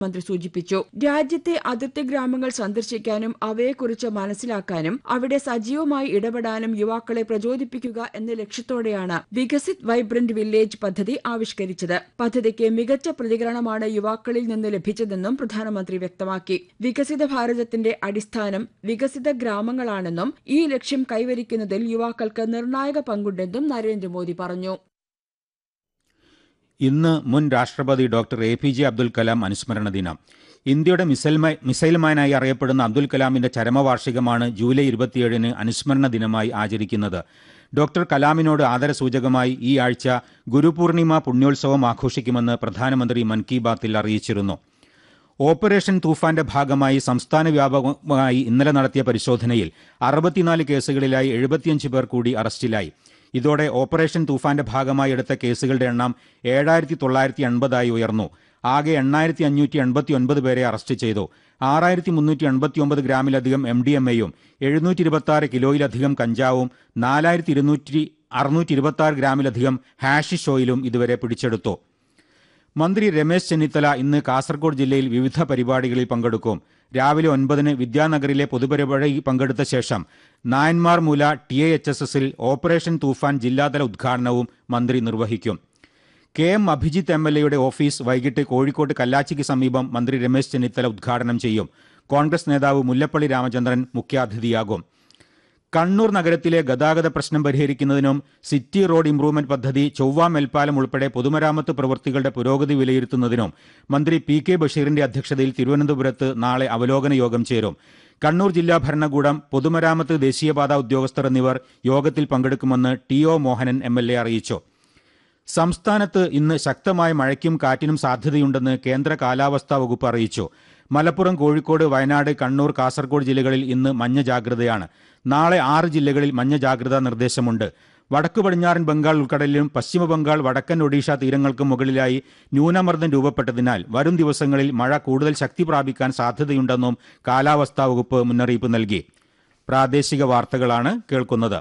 മന്ത്രി സൂചിപ്പിച്ചു. രാജ്യത്തെ അതിർത്തി ഗ്രാമങ്ങൾ സന്ദർശിക്കാനും അവയെക്കുറിച്ച് മനസ്സിലാക്കാനും അവിടെ സജീവമായി ഇടപെടാനും യുവാക്കളെ പ്രചോദിപ്പിക്കുക എന്ന ലക്ഷ്യത്തോടെയാണ് വികസിത് വൈബ്രന്റ് വില്ലേജ് പദ്ധതി ആവിഷ്കരിച്ചത്. പദ്ധതിക്ക് മികച്ച പ്രതികരണമാണ് യുവാക്കളിൽ നിന്ന് ലഭിച്ചതെന്നും പ്രധാനമന്ത്രി വ്യക്തമാക്കി. വികസിത ഭാരതത്തിന്റെ അടിസ്ഥാനം വികസിത ഗ്രാമങ്ങളാണെന്നും ഈ ലക്ഷ്യം കൈവരിക്കുന്നതിൽ യുവാക്കൾക്ക് നിർണായക പങ്കുണ്ടെന്നും നരേന്ദ്രമോദി പറഞ്ഞു. ഇന്ന് മുൻ രാഷ്ട്രപതി ഡോക്ടർ APJ അബ്ദുൽ കലാം അനുസ്മരണ ദിനം. ഇന്ത്യയുടെ മിസൈൽ മാനായി അറിയപ്പെടുന്ന അബ്ദുൽ കലാമിന്റെ ചരമവാർഷികമാണ് ജൂലൈ 27-ന് അനുസ്മരണ ദിനമായി ആചരിക്കുന്നത്. ഡോക്ടർ കലാമിനോട് ആദരസൂചകമായി ഈ ആഴ്ച ഗുരുപൂർണിമ പുണ്യോത്സവം ആഘോഷിക്കുമെന്ന് പ്രധാനമന്ത്രി മൻ കി ബാത്തിൽ അറിയിച്ചിരുന്നു. ഓപ്പറേഷൻ തൂഫാന്റെ ഭാഗമായി സംസ്ഥാന വ്യാപകമായി ഇന്നലെ നടത്തിയ പരിശോധനയിൽ 64 കേസുകളിലായി 75 പേർ കൂടി അറസ്റ്റിലായി. ഇതോടെ ഓപ്പറേഷൻ തൂഫാന്റെ ഭാഗമായി എടുത്ത കേസുകളുടെ എണ്ണം 7980 ഉയർന്നു. ആകെ 8589 പേരെ അറസ്റ്റ് ചെയ്തു. 6389 ഗ്രാമിലധികം MDMA-യും 726 കിലോയിലധികം കഞ്ചാവും 4626 ഗ്രാമിലധികം ഹാഷിഷ് ഓയിലും ഇതുവരെ പിടിച്ചെടുത്തു. മന്ത്രി രമേശ് ചെന്നിത്തല ഇന്ന് കാസർഗോഡ് ജില്ലയിൽ വിവിധ പരിപാടികളിൽ പങ്കെടുക്കും. രാവിലെ 9-ന് വിദ്യാനഗറിലെ പൊതുപരിപാടിയിൽ പങ്കെടുത്ത ശേഷം നായന്മാർ മൂല TAHSS-ൽ ഓപ്പറേഷൻ തൂഫാൻ ജില്ലാതല ഉദ്ഘാടനവും മന്ത്രി നിർവഹിക്കും. KM അഭിജിത്ത് MLA-യുടെ ഓഫീസ് വൈകിട്ട് കോഴിക്കോട് കല്ലാച്ചിക്ക് സമീപം മന്ത്രി രമേശ് ചെന്നിത്തല ഉദ്ഘാടനം ചെയ്യും. കോൺഗ്രസ് നേതാവ് മുല്ലപ്പള്ളി രാമചന്ദ്രൻ മുഖ്യാതിഥിയാകും. കണ്ണൂർ നഗരത്തിലെ ഗതാഗത പ്രശ്നം പരിഹരിക്കുന്നതിനും സിറ്റി റോഡ് ഇംപ്രൂവ്മെന്റ് പദ്ധതി, ചൊവ്വ മേൽപ്പാലം ഉൾപ്പെടെ പൊതുമരാമത്ത് പ്രവൃത്തികളുടെ പുരോഗതി വിലയിരുത്തുന്നതിനും മന്ത്രി PK ബഷീറിന്റെ അധ്യക്ഷതയിൽ തിരുവനന്തപുരത്ത് നാളെ അവലോകന യോഗം ചേരും. കണ്ണൂർ ജില്ലാ ഭരണകൂടം, പൊതുമരാമത്ത്, ദേശീയപാത ഉദ്യോഗസ്ഥർ എന്നിവർ യോഗത്തിൽ പങ്കെടുക്കുമെന്ന് TO മോഹനൻ MLA അറിയിച്ചു. സംസ്ഥാനത്ത് ഇന്ന് ശക്തമായ മഴയ്ക്കും കാറ്റിനും സാധ്യതയുണ്ടെന്ന് കേന്ദ്ര കാലാവസ്ഥാ വകുപ്പ് അറിയിച്ചു. മലപ്പുറം, കോഴിക്കോട്, വയനാട്, കണ്ണൂർ, കാസർഗോഡ് ജില്ലകളിൽ ഇന്ന് മഞ്ഞ ജാഗ്രതയാണ്. നാളെ 6 ജില്ലകളിൽ മഞ്ഞ ജാഗ്രതാ നിർദ്ദേശമുണ്ട്. വടക്കു പടിഞ്ഞാറൻ ബംഗാൾ ഉൾക്കടലിലും പശ്ചിമ ബംഗാൾ, വടക്കൻ ഒഡീഷ തീരങ്ങൾക്കും മുകളിലായി ന്യൂനമർദ്ദം രൂപപ്പെട്ടതിനാൽ വരും ദിവസങ്ങളിൽ മഴ കൂടുതൽ ശക്തി പ്രാപിക്കാൻ സാധ്യതയുണ്ടെന്നും കാലാവസ്ഥാ വകുപ്പ് മുന്നറിയിപ്പ് നൽകി. പ്രാദേശിക വാർത്തകളാണ് കേൾക്കുന്നത്.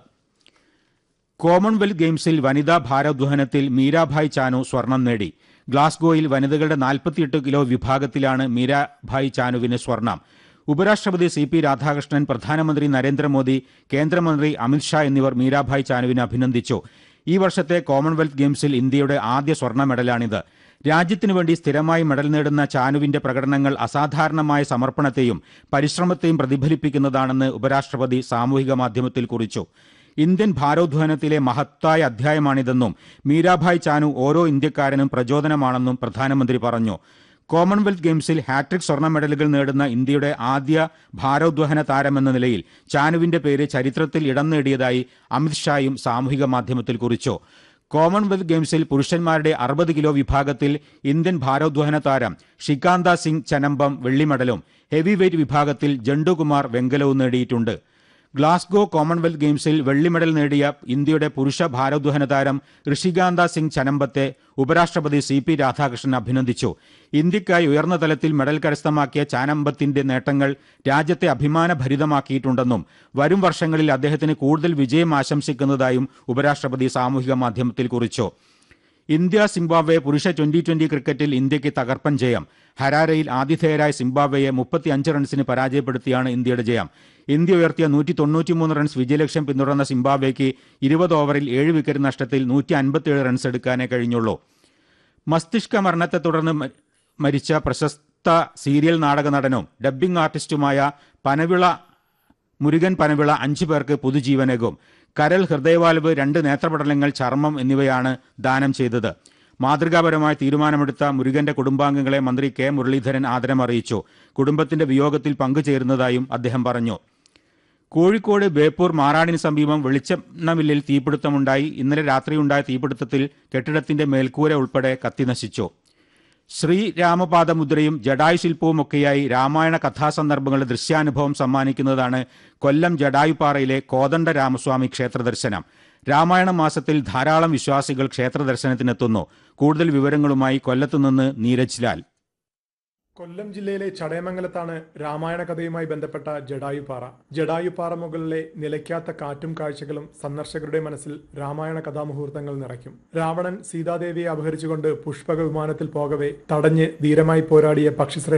കോമൺവെൽത്ത് ഗെയിംസിൽ വനിതാ ഭാരോദ്വഹനത്തിൽ മീരാഭായ് ചാനു സ്വർണം നേടി. ഗ്ലാസ്ഗോയിൽ വനിതകളുടെ 48 കിലോ വിഭാഗത്തിലാണ് മീരാഭായ് ചാനുവിന് സ്വർണം. ഉപരാഷ്ട്രപതി CP രാധാകൃഷ്ണൻ, പ്രധാനമന്ത്രി നരേന്ദ്രമോദി, കേന്ദ്രമന്ത്രി അമിത്ഷാ എന്നിവർ മീരാഭായ് ചാനുവിനെ അഭിനന്ദിച്ചു. ഈ വർഷത്തെ കോമൺവെൽത്ത് ഗെയിംസിൽ ഇന്ത്യയുടെ ആദ്യ സ്വർണ്ണ മെഡലാണിത്. രാജ്യത്തിനു വേണ്ടി സ്ഥിരമായി മെഡൽ നേടുന്ന ചാനുവിന്റെ പ്രകടനങ്ങൾ അസാധാരണമായ സമർപ്പണത്തെയും പരിശ്രമത്തെയും പ്രതിഫലിപ്പിക്കുന്നതാണെന്ന് ഉപരാഷ്ട്രപതി സാമൂഹിക മാധ്യമത്തിൽ കുറിച്ചു. ഇന്ത്യൻ ഭാരോദ്വഹനത്തിലെ മഹത്തായ അധ്യായമാണിതെന്നും മീരാഭായ് ചാനു ഓരോ ഇന്ത്യക്കാരനും പ്രചോദനമാണെന്നും പ്രധാനമന്ത്രി പറഞ്ഞു. കോമൺവെൽത്ത് ഗെയിംസിൽ ഹാട്രിക് സ്വർണ്ണ മെഡലുകൾ നേടുന്ന ഇന്ത്യയുടെ ആദ്യ ഭാരോദ്വഹന താരമെന്ന നിലയിൽ ചാനുവിന്റെ പേര് ചരിത്രത്തിൽ ഇടം നേടിയതായി അമിത്ഷായും സാമൂഹിക മാധ്യമത്തിൽ കുറിച്ചു. കോമൺവെൽത്ത് ഗെയിംസിൽ പുരുഷന്മാരുടെ 60 കിലോ വിഭാഗത്തിൽ ഇന്ത്യൻ ഭാരോദ്വഹന താരം ഷികാന്ത സിംഗ് ചനമ്പം വെള്ളി മെഡലും ഹെവി വെയ്റ്റ് വിഭാഗത്തിൽ ജണ്ടുകുമാർ വെങ്കലവും നേടിയിട്ടുണ്ട്. ഗ്ലാസ്ഗോ കോമൺവെൽത്ത് ഗെയിംസിൽ വെള്ളി മെഡൽ നേടിയ ഇന്ത്യയുടെ പുരുഷ ഭാരോദ്വഹന താരം ഋഷികാന്ത സിംഗ് ചനമ്പത്തെ ഉപരാഷ്ട്രപതി CP രാധാകൃഷ്ണൻ അഭിനന്ദിച്ചു. ഇന്ത്യക്കായി ഉയർന്ന തലത്തിൽ മെഡൽ കരസ്ഥമാക്കിയ ചാനമ്പത്തിന്റെ നേട്ടങ്ങൾ രാജ്യത്തെ അഭിമാനഭരിതമാക്കിയിട്ടുണ്ടെന്നും വരും വർഷങ്ങളിൽ അദ്ദേഹത്തിന് കൂടുതൽ വിജയം ആശംസിക്കുന്നതായും ഉപരാഷ്ട്രപതി സാമൂഹിക മാധ്യമത്തിൽ കുറിച്ചു. ഇന്ത്യ സിംബാബ്വെ പുരുഷ 2020 ക്രിക്കറ്റിൽ ഇന്ത്യയ്ക്ക് തകർപ്പൻ ജയം. ഹരാരയിൽ ആതിഥേയരായ സിംബാബ്വെയെ 35 റൺസിന് പരാജയപ്പെടുത്തിയാണ് ഇന്ത്യയുടെ ജയം. ഇന്ത്യ ഉയർത്തിയ 193 റൺസ് വിജയലക്ഷ്യം പിന്തുടർന്ന സിംബാബ്വെയ്ക്ക് 20 ഓവറിൽ 7 വിക്കറ്റ് നഷ്ടത്തിൽ 157 റൺസ് എടുക്കാനേ കഴിഞ്ഞുള്ളൂ. മസ്തിഷ്ക മരണത്തെ തുടർന്ന് മരിച്ച പ്രശസ്ത സീരിയൽ നാടക നടനും ഡബ്ബിംഗ് ആർട്ടിസ്റ്റുമായ മുരുകൻ പനവിള 5 പേർക്ക് പുതുജീവനേകും. കരൾ, ഹൃദയവാൽവ്, 2 നേത്രപടലങ്ങൾ, ചർമ്മം എന്നിവയാണ് ദാനം ചെയ്തത്. മാതൃകാപരമായ തീരുമാനമെടുത്ത മുരുകന്റെ കുടുംബാംഗങ്ങളെ മന്ത്രി K മുരളീധരൻ ആദരമറിയിച്ചു. കുടുംബത്തിന്റെ വിയോഗത്തിൽ പങ്കുചേരുന്നതായും അദ്ദേഹം പറഞ്ഞു. കോഴിക്കോട് ബേപ്പൂർ മാറാടിന് സമീപം വെളിച്ചെണ്ണമില്ലിൽ തീപിടുത്തമുണ്ടായി. ഇന്നലെ രാത്രിയുണ്ടായ തീപിടുത്തത്തിൽ കെട്ടിടത്തിന്റെ മേൽക്കൂര ഉൾപ്പെടെ കത്തിനശിച്ചു. ശ്രീരാമപാദമുദ്രയും ജഡായു ശില്പവുമൊക്കെയായി രാമായണ കഥാസന്ദർഭങ്ങളുടെ ദൃശ്യാനുഭവം സമ്മാനിക്കുന്നതാണ് കൊല്ലം ജഡായുപ്പാറയിലെ കോദണ്ഡ രാമസ്വാമി ക്ഷേത്രദർശനം. രാമായണ മാസത്തിൽ ധാരാളം വിശ്വാസികൾ ക്ഷേത്രദർശനത്തിനെത്തുന്നു. കൂടുതൽ വിവരങ്ങളുമായി കൊല്ലത്തുനിന്ന് നീരജ് ലാൽ. കൊല്ലം ജില്ലയിലെ ചടയമംഗലത്താണ് രാമായണ കഥയുമായി ബന്ധപ്പെട്ട ജടായുപാറ. ജടായുപാറ മുകളിലെ നിലയ്ക്കാത്ത കാറ്റും കാഴ്ചകളും സന്ദർശകരുടെ മനസ്സിൽ രാമായണ കഥാമുഹൂർത്തങ്ങൾ നിറയ്ക്കും. രാവണൻ സീതാദേവിയെ അപഹരിച്ചുകൊണ്ട് പുഷ്പക വിമാനത്തിൽ പോകവെ തടഞ്ഞ് ധീരമായി പോരാടിയ പക്ഷിശ്രേഷ്ഠ